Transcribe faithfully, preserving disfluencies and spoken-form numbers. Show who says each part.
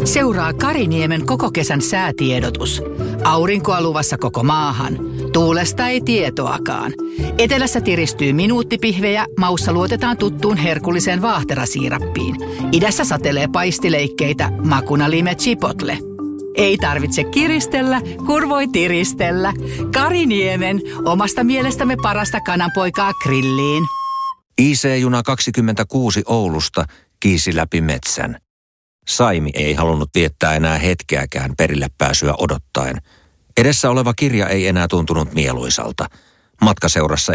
Speaker 1: Seuraa Kariniemen koko kesän säätiedotus. Aurinkoa luvassa koko maahan. Tuulesta ei tietoakaan. Etelässä tiristyy minuuttipihvejä, maussa luotetaan tuttuun herkulliseen vaahterasiirappiin. Idässä satelee paistileikkeitä, makuna lime chipotle. Ei tarvitse kiristellä, kun voi tiristellä. Kariniemen, omasta mielestämme parasta kananpoikaa grilliin.
Speaker 2: I C-juna kaksikymmentäkuusi Oulusta kiisi läpi metsän. Saimi ei halunnut viettää enää hetkeäkään perille pääsyä odottaen. Edessä oleva kirja ei enää tuntunut mieluisalta. Matkaseurassa